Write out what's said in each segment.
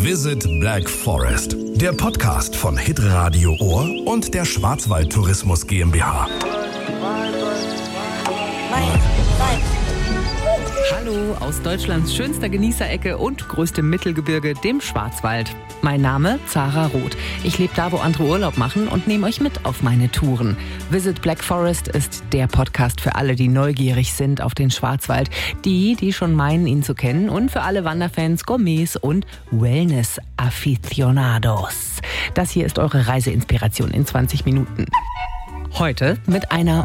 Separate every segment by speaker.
Speaker 1: Visit Black Forest, der Podcast von Hitradio Ohr und der Schwarzwald Tourismus GmbH.
Speaker 2: Hallo aus Deutschlands schönster Genießerecke und größtem Mittelgebirge, dem Schwarzwald. Mein Name Zara Roth. Ich lebe da, wo andere Urlaub machen und nehme euch mit auf meine Touren. Visit Black Forest ist der Podcast für alle, die neugierig sind auf den Schwarzwald, die schon meinen, ihn zu kennen, und für alle Wanderfans, Gourmets und Wellness-Aficionados. Das hier ist eure Reiseinspiration in 20 Minuten. Heute mit einer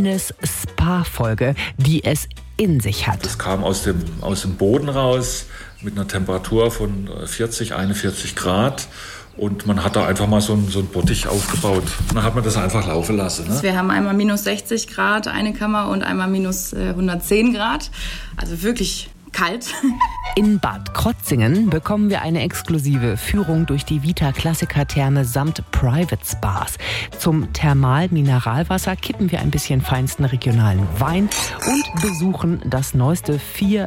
Speaker 2: Wellness-Spa-Folge, die es in sich hat.
Speaker 3: Das kam aus dem Boden raus mit einer Temperatur von 40, 41 Grad. Und man hat da einfach mal so einen Bottich aufgebaut. Und dann hat man das einfach laufen lassen. Ne?
Speaker 4: Wir haben einmal minus 60 Grad eine Kammer und einmal minus 110 Grad. Also wirklich kalt.
Speaker 2: In Bad Krozingen bekommen wir eine exklusive Führung durch die Vita-Klassiker-Therme samt Private Spas. Zum Thermal-Mineralwasser kippen wir ein bisschen feinsten regionalen Wein und besuchen das neueste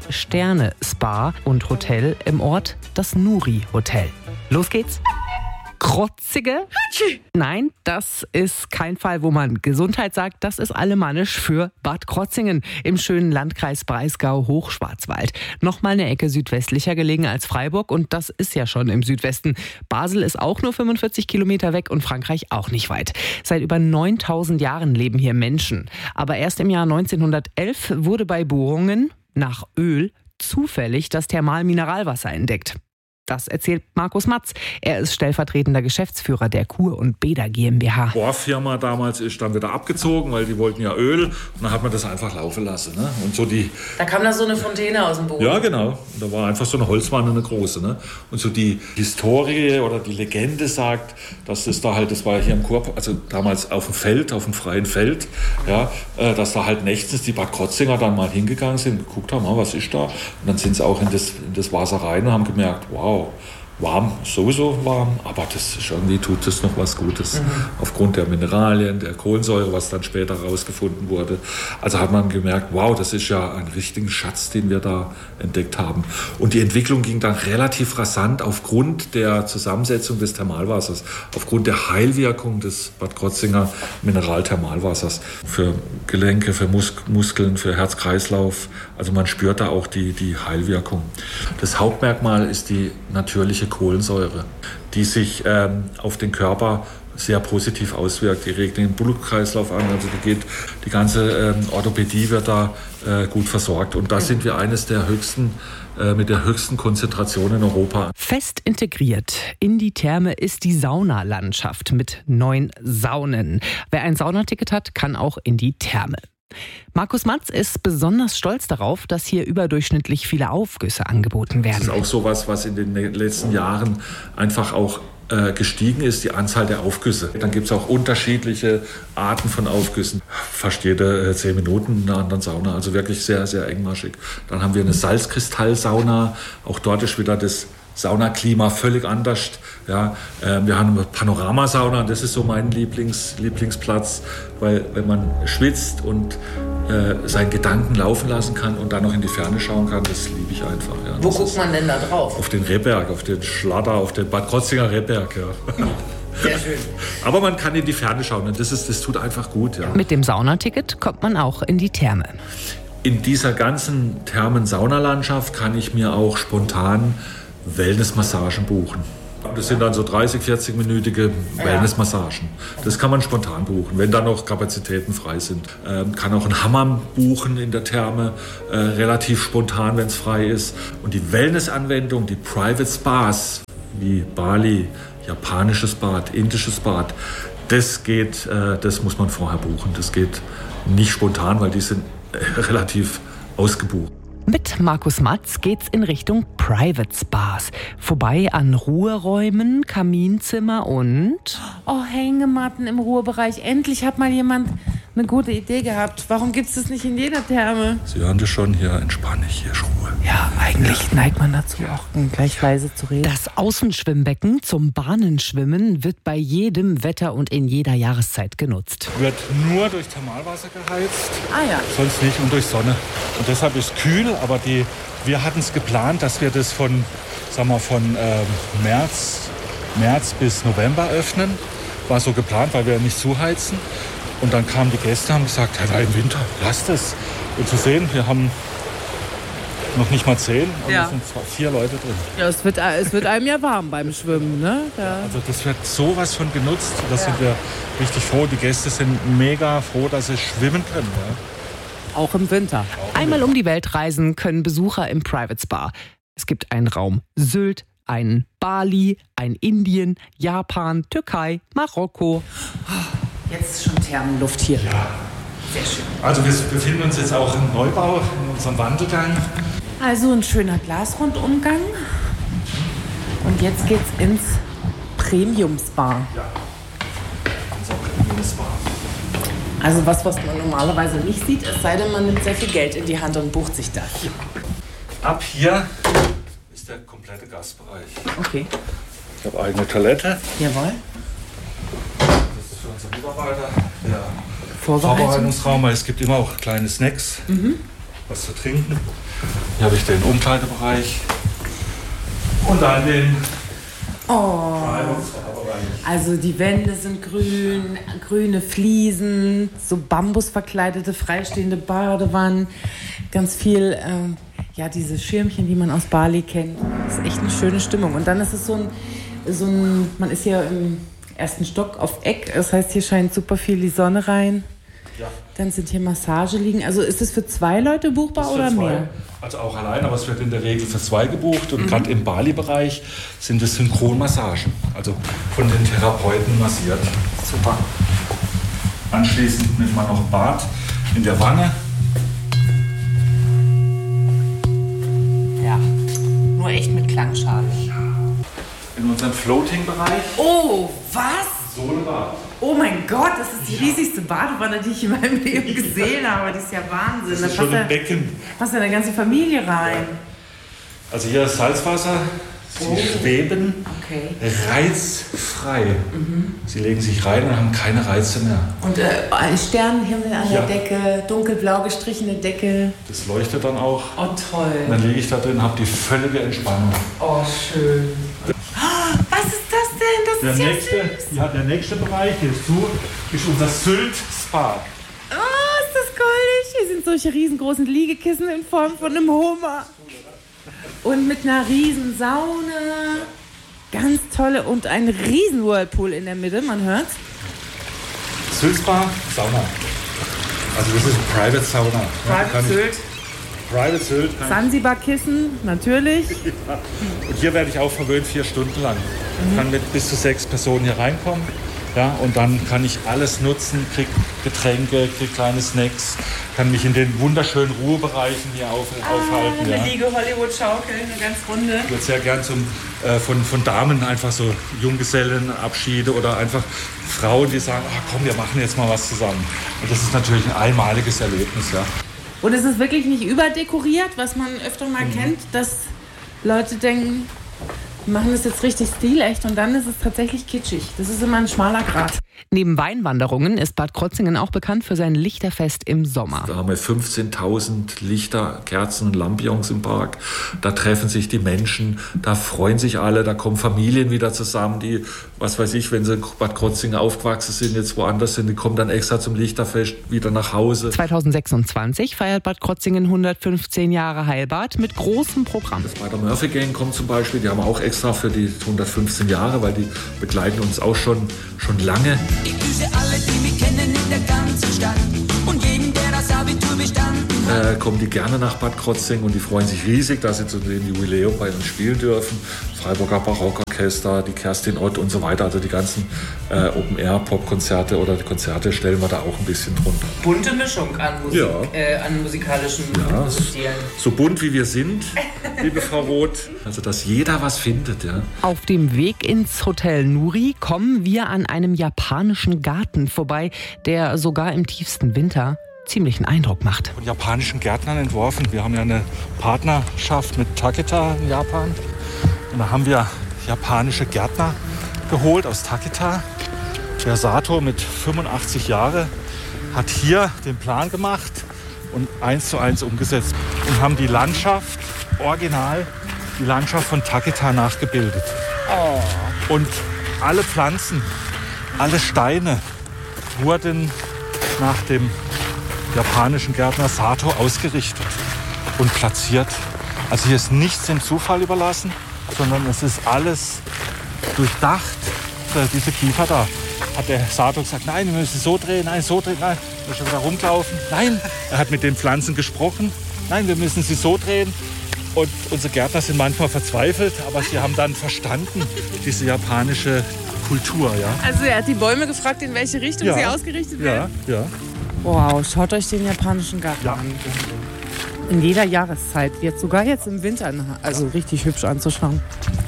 Speaker 2: 4-Sterne-Spa und Hotel im Ort, das Nuri Hotel. Los geht's! Krotzige? Nein, das ist kein Fall, wo man Gesundheit sagt. Das ist alemannisch für Bad Krozingen im schönen Landkreis Breisgau-Hochschwarzwald. Nochmal eine Ecke südwestlicher gelegen als Freiburg, und das ist ja schon im Südwesten. Basel ist auch nur 45 Kilometer weg und Frankreich auch nicht weit. Seit über 9000 Jahren leben hier Menschen. Aber erst im Jahr 1911 wurde bei Bohrungen nach Öl zufällig das Thermalmineralwasser entdeckt. Das erzählt Markus Matz. Er ist stellvertretender Geschäftsführer der Kur- und Bäder GmbH.
Speaker 3: Die Bohrfirma damals ist dann wieder abgezogen, weil die wollten ja Öl. Und dann hat man das einfach laufen lassen. Ne? Und so
Speaker 2: da kam da so eine Fontäne aus dem Boden.
Speaker 3: Ja, genau. Und da war einfach so eine Holzwanne, eine große. Ne? Und so die Historie oder die Legende sagt, dass das da halt, das war ja hier im Kur, also damals auf dem Feld, auf dem freien Feld, ja, dass da halt nächtens die Bad Krotzinger dann mal hingegangen sind und geguckt haben, was ist da? Und dann sind sie auch in das Wasser rein und haben gemerkt, wow, warm, sowieso warm, aber das ist irgendwie, tut das noch was Gutes. Aufgrund der Mineralien, der Kohlensäure, was dann später rausgefunden wurde. Also hat man gemerkt, wow, das ist ja ein richtiger Schatz, den wir da entdeckt haben. Und die Entwicklung ging dann relativ rasant aufgrund der Zusammensetzung des Thermalwassers, aufgrund der Heilwirkung des Bad Krotzinger Mineralthermalwassers. Für Gelenke, für Muskeln, für Herz-Kreislauf. Also man spürt da auch die Heilwirkung. Das Hauptmerkmal ist die natürliche Kohlensäure, die sich auf den Körper sehr positiv auswirkt. Die regt den Blutkreislauf an, also die ganze Orthopädie wird da gut versorgt. Und da sind wir eines der höchsten, mit der höchsten Konzentration in Europa.
Speaker 2: Fest integriert in die Therme ist die Saunalandschaft mit 9 Saunen. Wer ein Saunaticket hat, kann auch in die Therme. Markus Matz ist besonders stolz darauf, dass hier überdurchschnittlich viele Aufgüsse angeboten werden.
Speaker 3: Das ist auch sowas, was in den letzten Jahren einfach auch gestiegen ist, die Anzahl der Aufgüsse. Dann gibt es auch unterschiedliche Arten von Aufgüssen. Fast jede 10 Minuten in einer anderen Sauna, also wirklich sehr, sehr engmaschig. Dann haben wir eine Salzkristallsauna, auch dort ist wieder das Saunaklima völlig anders. Ja, wir haben eine Panoramasauna, das ist so mein Lieblingsplatz, weil wenn man schwitzt und seinen Gedanken laufen lassen kann und dann noch in die Ferne schauen kann, das liebe ich einfach. Ja.
Speaker 2: Wo guckt man denn da drauf?
Speaker 3: Auf den Rehberg, auf den Schladder, auf den Bad Krotzinger Rehberg. Ja.
Speaker 2: Sehr schön.
Speaker 3: Aber man kann in die Ferne schauen und das tut einfach gut. Ja.
Speaker 2: Mit dem Saunaticket kommt man auch in die Therme.
Speaker 3: In dieser ganzen Thermen-Saunalandschaft kann ich mir auch spontan Wellnessmassagen buchen. Das sind dann so 30, 40-minütige Wellnessmassagen. Das kann man spontan buchen, wenn da noch Kapazitäten frei sind. Kann auch einen Hammam buchen in der Therme, relativ spontan, wenn es frei ist. Und die Wellnessanwendung, die Private Spas, wie Bali, japanisches Bad, indisches Bad, das muss man vorher buchen. Das geht nicht spontan, weil die sind relativ ausgebucht.
Speaker 2: Mit Markus Matz geht's in Richtung Private Spas. Vorbei an Ruheräumen, Kaminzimmer und...
Speaker 5: Oh, Hängematten im Ruhebereich. Endlich hat mal jemand eine gute Idee gehabt. Warum gibt's das nicht in jeder Therme?
Speaker 3: Sie hören das schon, hier entspanne ich, hier ist Ruhe.
Speaker 5: Ja, eigentlich neigt man dazu, auch gleich leise zu reden.
Speaker 2: Das Außenschwimmbecken zum Bahnenschwimmen wird bei jedem Wetter und in jeder Jahreszeit genutzt.
Speaker 3: Wird nur durch Thermalwasser geheizt,
Speaker 5: Ah ja.
Speaker 3: sonst nicht, und durch Sonne. Und deshalb ist es kühl, aber die Wir hatten es geplant, dass wir das von März bis November öffnen. War so geplant, weil wir nicht zuheizen. Und dann kamen die Gäste und haben gesagt, ja, im Winter, lasst es. Und zu sehen, wir haben noch nicht mal 10 und es sind 4 Leute drin.
Speaker 5: Ja, es wird einem ja warm beim Schwimmen, ne? Ja.
Speaker 3: Also das wird sowas von genutzt. Da sind wir richtig froh. Die Gäste sind mega froh, dass sie schwimmen können. Ja.
Speaker 5: Auch im Winter.
Speaker 2: Einmal um die Welt reisen können Besucher im Private Spa. Es gibt einen Raum Sylt, einen Bali, ein Indien, Japan, Türkei, Marokko.
Speaker 5: Jetzt ist schon Thermenluft hier.
Speaker 3: Ja.
Speaker 5: Sehr schön.
Speaker 3: Also wir befinden uns jetzt auch im Neubau, in unserem Wandelgang.
Speaker 5: Also ein schöner Glasrundumgang. Und jetzt geht's ins Premium-Spa.
Speaker 3: Ja, unser Premium-Spa.
Speaker 5: Also was man normalerweise nicht sieht, es sei denn, man nimmt sehr viel Geld in die Hand und bucht sich das.
Speaker 3: Ab hier ist der komplette Gastbereich.
Speaker 5: Okay.
Speaker 3: Ich habe eigene Toilette.
Speaker 5: Jawohl.
Speaker 3: Das ist für unsere Mitarbeiter der Vorbereitungsraum. Es gibt immer auch kleine Snacks, was zu trinken. Hier habe ich den Umkleidebereich und dann den
Speaker 5: Also die Wände sind grün, grüne Fliesen, so bambusverkleidete, freistehende Badewannen, ganz viel, diese Schirmchen, die man aus Bali kennt. Das ist echt eine schöne Stimmung. Und dann ist es man ist hier im ersten Stock auf Eck, das heißt, hier scheint super viel die Sonne rein. Ja. Dann sind hier Massageliegen. Also ist es für 2 Leute buchbar oder mehr?
Speaker 3: Also auch allein, aber es wird in der Regel für 2 gebucht. Und gerade im Bali-Bereich sind es Synchronmassagen, also von den Therapeuten massiert.
Speaker 5: Super.
Speaker 3: Anschließend nimmt man noch ein Bad in der Wanne.
Speaker 5: Ja, nur echt mit Klangschale.
Speaker 3: In unserem Floating-Bereich.
Speaker 5: Oh, was?
Speaker 3: Solebad.
Speaker 5: Oh mein Gott, das ist die riesigste Badewanne, die ich in meinem Leben gesehen habe. Die ist ja Wahnsinn.
Speaker 3: Das ist schon ein Becken.
Speaker 5: Passt ja eine ganze Familie rein.
Speaker 3: Also hier ist Salzwasser. Sie schweben reizfrei. Sie legen sich rein und haben keine Reize mehr.
Speaker 5: Und ein Sternenhimmel an der Decke, dunkelblau gestrichene Decke.
Speaker 3: Das leuchtet dann auch.
Speaker 5: Oh toll.
Speaker 3: Und dann liege ich da drin und habe die völlige Entspannung.
Speaker 5: Oh schön. Was ist das denn? Das ist ja süß.
Speaker 3: Der nächste Bereich hierzu ist unser Sylt-Spa.
Speaker 5: Oh, ist das goldig. Hier sind solche riesengroßen Liegekissen in Form von einem Hummer. Und mit einer riesen Sauna. Ganz tolle und ein riesen Whirlpool in der Mitte, man hört's.
Speaker 3: Sylt-Spa, Sauna. Also das ist eine Private Sauna.
Speaker 5: Private Sylt.
Speaker 3: Private Sylt.
Speaker 5: Sansibar-Kissen, natürlich.
Speaker 3: Ja. Und hier werde ich auch verwöhnt 4 Stunden lang. Ich kann mit bis zu 6 Personen hier reinkommen. Ja, und dann kann ich alles nutzen, krieg Getränke, krieg kleine Snacks, kann mich in den wunderschönen Ruhebereichen hier aufhalten.
Speaker 5: Eine Liege Hollywood-Schaukel, eine ganz runde.
Speaker 3: Ich würde sehr gern von Damen einfach so Junggesellenabschiede oder einfach Frauen, die sagen, komm, wir machen jetzt mal was zusammen. Und das ist natürlich ein einmaliges Erlebnis, ja.
Speaker 5: Und es ist wirklich nicht überdekoriert, was man öfter mal kennt, dass Leute denken, wir machen das jetzt richtig stilecht und dann ist es tatsächlich kitschig. Das ist immer ein schmaler Grat.
Speaker 2: Neben Weinwanderungen ist Bad Krotzingen auch bekannt für sein Lichterfest im Sommer.
Speaker 3: Da haben wir 15.000 Lichter, Kerzen und Lampions im Park. Da treffen sich die Menschen, da freuen sich alle, da kommen Familien wieder zusammen, die, was weiß ich, wenn sie in Bad Krotzingen aufgewachsen sind, jetzt woanders sind, die kommen dann extra zum Lichterfest wieder nach Hause.
Speaker 2: 2026 feiert Bad Krotzingen 115 Jahre Heilbad mit großem Programm.
Speaker 3: Das Baader Murphy Gang kommt zum Beispiel, die haben wir auch extra für die 115 Jahre, weil die begleiten uns auch schon lange.
Speaker 6: Ich grüße alle, die mich kennen in der ganzen Stadt und jeden, der das Abitur bestanden hat.
Speaker 3: Kommen die gerne nach Bad Krotzingen und die freuen sich riesig, dass sie zu dem Jubiläum bei uns spielen dürfen. Freiburger Barockorchester, die Kerstin Ott und so weiter. Also die ganzen Open-Air-Pop-Konzerte oder die Konzerte stellen wir da auch ein bisschen drunter.
Speaker 5: Bunte Mischung an Musik, an musikalischen Stilen.
Speaker 3: So bunt wie wir sind, liebe Frau Roth. Also dass jeder was findet, ja.
Speaker 2: Auf dem Weg ins Hotel Nuri kommen wir an einem japanischen Garten vorbei, der sogar im tiefsten Winter ziemlichen Eindruck macht.
Speaker 3: Von japanischen Gärtnern entworfen. Wir haben ja eine Partnerschaft mit Taketa in Japan. Und da haben wir japanische Gärtner geholt aus Taketa. Der Sato mit 85 Jahren hat hier den Plan gemacht und 1:1 umgesetzt. Und haben die Landschaft original die Landschaft von Taketa nachgebildet. Und alle Pflanzen, alle Steine wurden nach dem japanischen Gärtner Sato ausgerichtet und platziert. Also hier ist nichts dem Zufall überlassen, sondern es ist alles durchdacht. Diese Kiefer da. Hat der Sato gesagt, nein, wir müssen so drehen, nein, so drehen, nein. Wir schon wieder rumlaufen. Nein, er hat mit den Pflanzen gesprochen. Nein, wir müssen sie so drehen. Und unsere Gärtner sind manchmal verzweifelt, aber sie haben dann verstanden, diese japanische Kultur. Ja.
Speaker 5: Also er hat die Bäume gefragt, in welche Richtung sie ausgerichtet werden?
Speaker 3: Ja.
Speaker 5: Wow, schaut euch den japanischen Garten an. In jeder Jahreszeit, sogar jetzt im Winter, also richtig hübsch anzuschauen.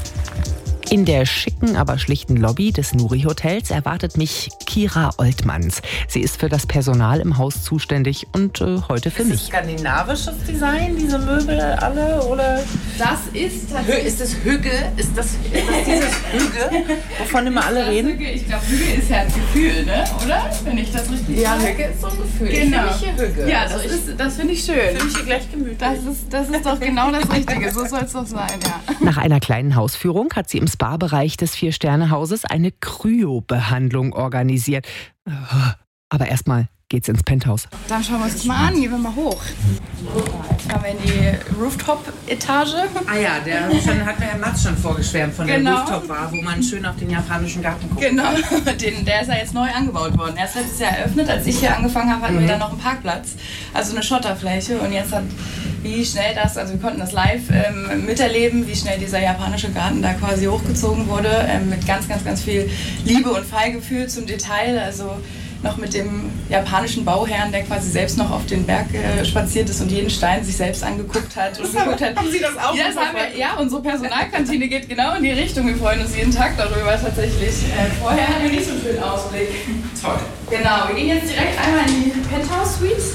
Speaker 2: In der schicken, aber schlichten Lobby des Nuri-Hotels erwartet mich Kira Oltmanns. Sie ist für das Personal im Haus zuständig und heute für mich.
Speaker 5: Ist das skandinavisches Design, diese Möbel alle? Oder?
Speaker 4: Das ist
Speaker 5: Ist das Hügge? Ist das dieses Hügge, wovon immer alle reden?
Speaker 4: Hügge? Ich glaube, Hügge ist ja ein Gefühl, ne? Oder? Wenn ich das richtig sage.
Speaker 5: Hügge ist so ein Gefühl.
Speaker 4: Genau.
Speaker 5: Ich fühle mich hier Hügge.
Speaker 4: Ja, das finde ich schön.
Speaker 5: Fühle mich hier gleich gemütlich.
Speaker 4: Das ist doch genau das Richtige. So soll es doch sein, ja.
Speaker 2: Nach einer kleinen Hausführung hat sie im Spa-Bereich des 4-Sterne-Hauses eine Kryobehandlung organisiert. Aber erstmal geht's ins Penthouse.
Speaker 4: Dann schauen wir uns das mal an. Gehen wir mal hoch. Jetzt fahren wir in die Rooftop-Etage.
Speaker 5: Ah ja, hat mir Herr Matz schon vorgeschwärmt von der Rooftop-Bar, wo man schön auf den japanischen Garten guckt.
Speaker 4: Genau, der ist ja jetzt neu angebaut worden. Erst letztes Jahr eröffnet, als ich hier angefangen habe, hatten wir dann noch einen Parkplatz, also eine Schotterfläche. Und jetzt wie schnell wir konnten das live miterleben, wie schnell dieser japanische Garten da quasi hochgezogen wurde, mit ganz, ganz, ganz viel Liebe und Feingefühl zum Detail. Also noch mit dem japanischen Bauherrn, der quasi selbst noch auf den Berg spaziert ist und jeden Stein sich selbst angeguckt hat.
Speaker 5: Haben Sie das auch?
Speaker 4: Ja, das haben wir, ja, unsere Personalkantine geht genau in die Richtung. Wir freuen uns jeden Tag darüber tatsächlich. Vorher hatten wir nicht so einen schönen Ausblick.
Speaker 5: Toll.
Speaker 4: Genau, wir gehen jetzt direkt einmal in die Penthouse-Suite.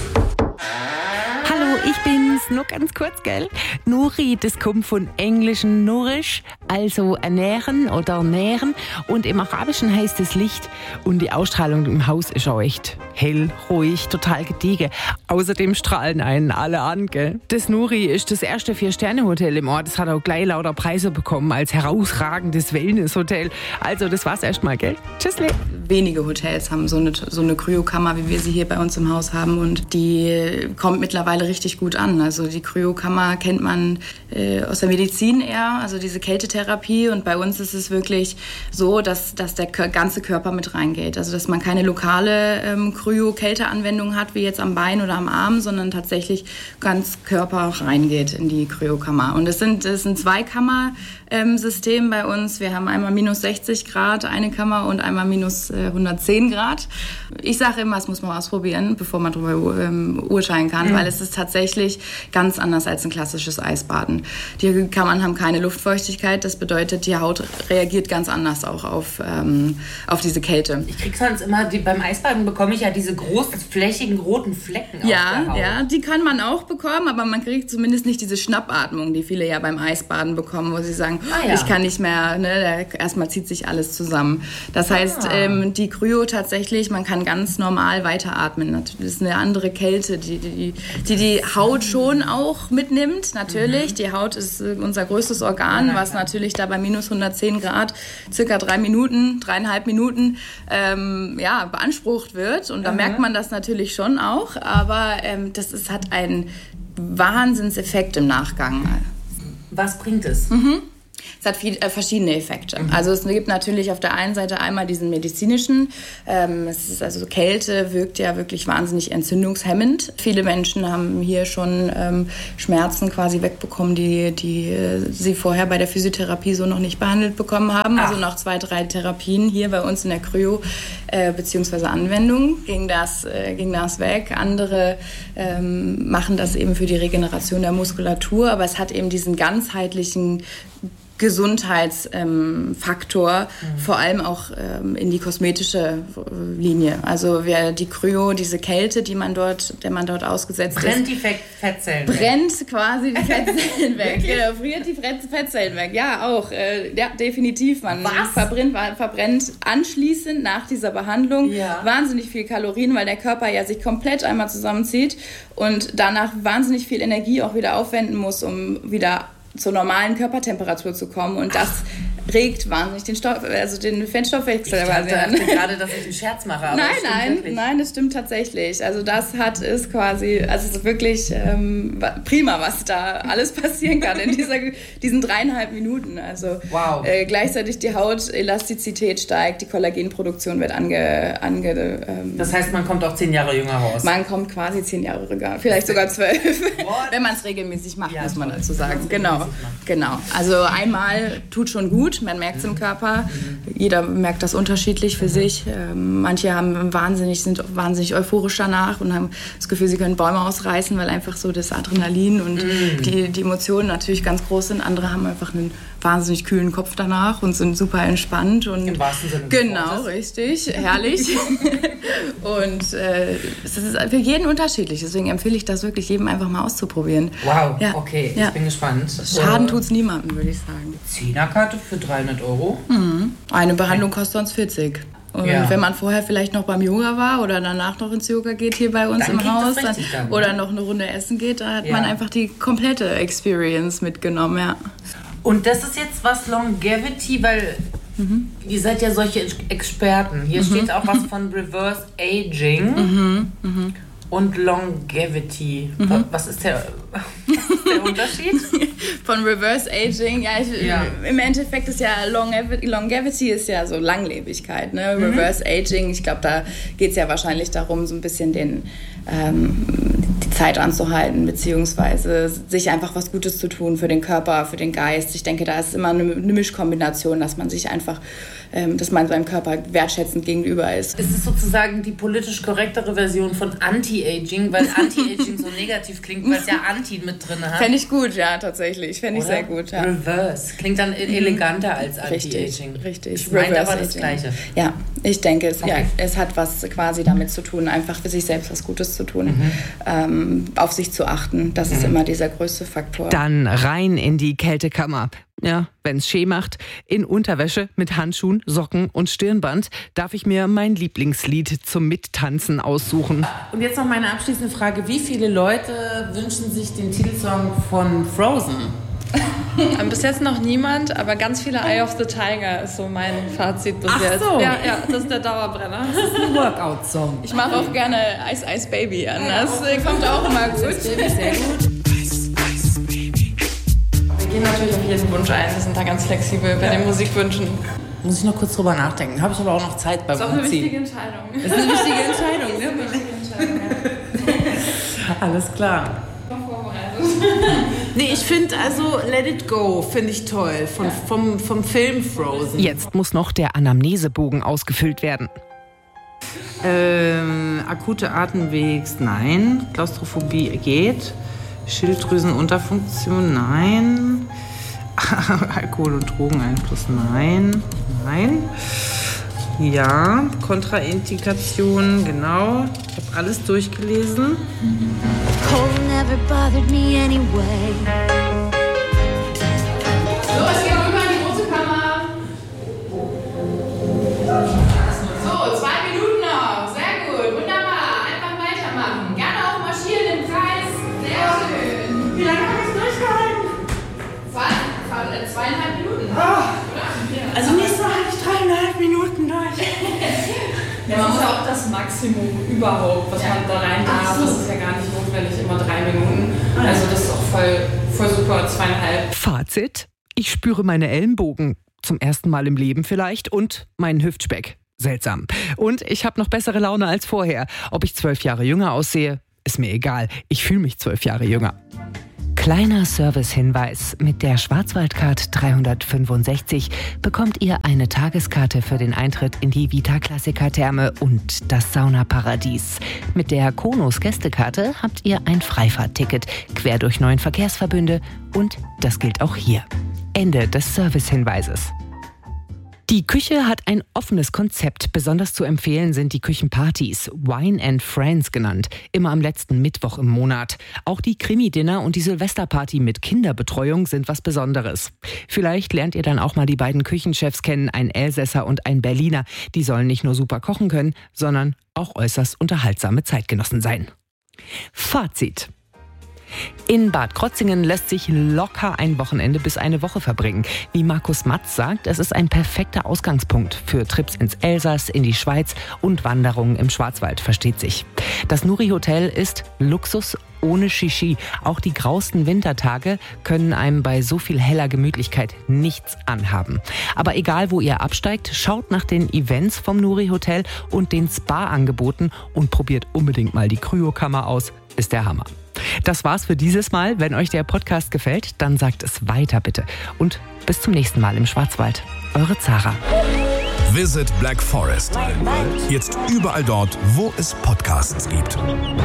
Speaker 2: Hallo, ich bin's. Nur ganz kurz, gell? Nuri, das kommt von englischen Nourish, also ernähren oder nähren. Und im Arabischen heißt es Licht. Und die Ausstrahlung im Haus ist auch echt hell, ruhig, total gediegen. Außerdem strahlen einen alle an, gell? Das Nuri ist das erste 4-Sterne-Hotel im Ort. Es hat auch gleich lauter Preise bekommen als herausragendes Wellness-Hotel. Also, das war's erstmal, gell? Tschüssli.
Speaker 4: Wenige Hotels haben so eine Kryokammer, wie wir sie hier bei uns im Haus haben. Und die kommt mittlerweile richtig gut an. Also die Kryokammer kennt man aus der Medizin eher, also diese Kältetherapie. Und bei uns ist es wirklich so, dass der ganze Körper mit reingeht. Also dass man keine lokale Kryo-Kälteanwendung hat, wie jetzt am Bein oder am Arm, sondern tatsächlich ganz Körper reingeht in die Kryokammer. Und es sind 2-Kammer-System bei uns. Wir haben einmal minus 60 Grad eine Kammer und einmal minus 110 Grad. Ich sage immer, es muss man ausprobieren, bevor man darüber urteilen kann, weil es ist tatsächlich ganz anders als ein klassisches Eisbaden. Die Kammern haben keine Luftfeuchtigkeit, das bedeutet, die Haut reagiert ganz anders auch auf diese Kälte.
Speaker 5: Ich krieg sonst immer, beim Eisbaden bekomme ich ja diese großen, flächigen, roten Flecken auf der Haut.
Speaker 4: Ja, die kann man auch bekommen, aber man kriegt zumindest nicht diese Schnappatmung, die viele ja beim Eisbaden bekommen, wo sie sagen, ich kann nicht mehr, erstmal zieht sich alles zusammen. Das heißt, die Kryo tatsächlich, man kann ganz normal weiteratmen. Das ist eine andere Kälte, die Haut schon auch mitnimmt, natürlich. Die Haut ist unser größtes Organ, was natürlich da bei minus 110 Grad circa 3,5 Minuten beansprucht wird. Und da merkt man das natürlich schon auch, aber hat einen Wahnsinnseffekt im Nachgang.
Speaker 5: Was bringt es?
Speaker 4: Es hat verschiedene Effekte. Also es gibt natürlich auf der einen Seite einmal diesen medizinischen. Kälte wirkt ja wirklich wahnsinnig entzündungshemmend. Viele Menschen haben hier schon Schmerzen quasi wegbekommen, die sie vorher bei der Physiotherapie so noch nicht behandelt bekommen haben. Also nach 2-3 Therapien hier bei uns in der Kryo beziehungsweise Anwendung ging das weg. Andere machen das eben für die Regeneration der Muskulatur, aber es hat eben diesen ganzheitlichen Gesundheitsfaktor, vor allem auch in die kosmetische Linie. Also die Kryo, diese Kälte, der man dort ausgesetzt
Speaker 5: brennt
Speaker 4: ist.
Speaker 5: Die Fettzellen
Speaker 4: brennt quasi die Fettzellen weg. Genau, friert die Fettzellen weg. Ja, auch. Ja, definitiv. Man verbrennt anschließend nach dieser Behandlung wahnsinnig viel Kalorien, weil der Körper ja sich komplett einmal zusammenzieht und danach wahnsinnig viel Energie auch wieder aufwenden muss, um wieder zur normalen Körpertemperatur zu kommen, und das regt wahnsinnig den Fettstoffwechsel.
Speaker 5: Ich dachte gerade, dass ich einen Scherz mache. Aber
Speaker 4: nein, das stimmt tatsächlich. Also das ist quasi, also es ist wirklich prima, was da alles passieren kann in diesen 3,5 Minuten. Also gleichzeitig die Hautelastizität steigt, die Kollagenproduktion wird
Speaker 5: das heißt, man kommt auch 10 Jahre jünger raus?
Speaker 4: Man kommt quasi 10 Jahre jünger, vielleicht sogar 12, wenn man es regelmäßig macht, muss man dazu sagen. Genau. Also einmal tut schon gut, man merkt es im Körper. Jeder merkt das unterschiedlich für sich. Manche sind wahnsinnig euphorisch danach und haben das Gefühl, sie können Bäume ausreißen, weil einfach so das Adrenalin und die Emotionen natürlich ganz groß sind. Andere haben einfach einen wahnsinnig kühlen Kopf danach und sind super entspannt. Und
Speaker 5: im wahrsten Sinne.
Speaker 4: Genau, richtig. Herrlich. Und es ist für jeden unterschiedlich. Deswegen empfehle ich das wirklich jedem einfach mal auszuprobieren.
Speaker 5: Wow, okay. Ich bin gespannt.
Speaker 4: Schaden tut es niemandem, würde ich sagen.
Speaker 5: 10er-Karte für 300 €?
Speaker 4: Eine Behandlung kostet sonst 40. Und wenn man vorher vielleicht noch beim Yoga war oder danach noch ins Yoga geht hier bei uns
Speaker 5: dann
Speaker 4: im Haus oder
Speaker 5: ne?
Speaker 4: noch eine Runde essen geht, da hat man einfach die komplette Experience mitgenommen, ja.
Speaker 5: Und das ist jetzt was Longevity, weil ihr seid ja solche Experten. Hier steht auch was von Reverse Aging und Longevity. Was ist der Unterschied?
Speaker 4: Von Reverse Aging, im Endeffekt ist ja Longevity ist ja so Langlebigkeit, ne? Reverse Aging, ich glaube, da geht es ja wahrscheinlich darum, so ein bisschen die Zeit anzuhalten, beziehungsweise sich einfach was Gutes zu tun für den Körper, für den Geist. Ich denke, da ist immer eine Mischkombination, dass man sich einfach, dass man seinem Körper wertschätzend gegenüber ist.
Speaker 5: Ist es sozusagen die politisch korrektere Version von Anti-Aging, weil Anti-Aging so negativ klingt, weil es ja Anti mit drin hat?
Speaker 4: Fände ich gut, ja, tatsächlich. Fände ich sehr gut, ja.
Speaker 5: Reverse. Klingt dann eleganter als Anti-Aging.
Speaker 4: Richtig.
Speaker 5: Ich meine aber das Gleiche.
Speaker 4: Ja, ich denke, es hat was quasi damit zu tun, einfach für sich selbst was Gutes zu tun, auf sich zu achten. Das ist immer dieser größte Faktor.
Speaker 2: Dann rein in die Kältekammer. Ja, wenn's schee macht, in Unterwäsche mit Handschuhen, Socken und Stirnband darf ich mir mein Lieblingslied zum Mittanzen aussuchen.
Speaker 5: Und jetzt noch meine abschließende Frage. Wie viele Leute wünschen sich den Titelsong von Frozen?
Speaker 7: Bis jetzt noch niemand, aber ganz viele Eye of the Tiger ist so mein Fazit bis jetzt.
Speaker 5: So.
Speaker 7: Ja, das ist der Dauerbrenner.
Speaker 5: Das ist ein Workout-Song.
Speaker 4: Ich mache auch gerne Ice Ice Baby an. Das kommt auch immer gut.
Speaker 5: Sehr gut.
Speaker 7: Wir gehen natürlich auf jeden Wunsch ein. Wir sind da ganz flexibel bei den Musikwünschen.
Speaker 5: Muss ich noch kurz drüber nachdenken. Habe ich aber auch noch Zeit beim Umziehen.
Speaker 7: Das ist auch eine wichtige Entscheidung.
Speaker 5: Das ist eine wichtige Entscheidung, ne? Alles klar. Nee, ich finde also Let It Go finde ich toll, vom Film Frozen.
Speaker 2: Jetzt muss noch der Anamnesebogen ausgefüllt werden.
Speaker 5: Akute Atemwegs, nein. Klaustrophobie geht. Schilddrüsenunterfunktion, nein. Alkohol- und Drogeneinfluss, nein. Ja, Kontraindikation, genau. Ich habe alles durchgelesen.
Speaker 8: Cold never bothered me anyway.
Speaker 4: So, es geht rüber in die große Kammer. So, 2 Minuten noch. Sehr gut, wunderbar. Einfach weitermachen. Gerne auch marschieren im Kreis. Sehr schön. Wie lange haben wir es durchgehalten? 2,5 Minuten.
Speaker 5: Also nächstes Mal halte ich 3,5 Minuten durch.
Speaker 7: Ja, man muss auch das Maximum überhaupt, was man da rein darf. Das ist ja gar nicht notwendig, immer 3 Minuten. Also das ist auch voll super, 2,5.
Speaker 2: Fazit: Ich spüre meine Ellenbogen. Zum ersten Mal im Leben vielleicht. Und meinen Hüftspeck. Seltsam. Und ich habe noch bessere Laune als vorher. Ob ich 12 Jahre jünger aussehe, ist mir egal. Ich fühle mich 12 Jahre jünger. Kleiner Servicehinweis: Mit der Schwarzwaldcard 365 bekommt ihr eine Tageskarte für den Eintritt in die Vita Classica Therme und das Saunaparadies. Mit der Konus Gästekarte habt ihr ein Freifahrtticket quer durch 9 Verkehrsverbünde und das gilt auch hier. Ende des Servicehinweises. Die Küche hat ein offenes Konzept. Besonders zu empfehlen sind die Küchenpartys, Wine and Friends genannt, immer am letzten Mittwoch im Monat. Auch die Krimi-Dinner und die Silvesterparty mit Kinderbetreuung sind was Besonderes. Vielleicht lernt ihr dann auch mal die beiden Küchenchefs kennen, ein Elsässer und ein Berliner. Die sollen nicht nur super kochen können, sondern auch äußerst unterhaltsame Zeitgenossen sein. Fazit: In Bad Krotzingen lässt sich locker ein Wochenende bis eine Woche verbringen. Wie Markus Matz sagt, es ist ein perfekter Ausgangspunkt für Trips ins Elsass, in die Schweiz und Wanderungen im Schwarzwald, versteht sich. Das Nuri Hotel ist Luxus ohne Shishi. Auch die grausten Wintertage können einem bei so viel heller Gemütlichkeit nichts anhaben. Aber egal, wo ihr absteigt, schaut nach den Events vom Nuri Hotel und den Spa-Angeboten und probiert unbedingt mal die Kryokammer aus. Ist der Hammer. Das war's für dieses Mal. Wenn euch der Podcast gefällt, dann sagt es weiter bitte. Und bis zum nächsten Mal im Schwarzwald. Eure Zara.
Speaker 1: Visit Black Forest. Jetzt überall dort, wo es Podcasts gibt.